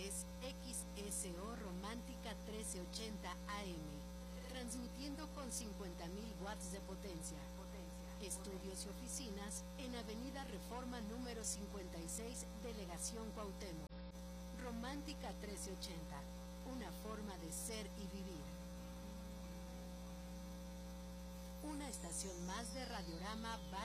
es XSO Romántica 1380 AM, transmitiendo con 50.000 watts de potencia. Estudios y oficinas en Avenida Reforma número 56, Delegación Cuauhtémoc. Romántica 1380, una forma de ser y vivir. Una estación más de Radiorama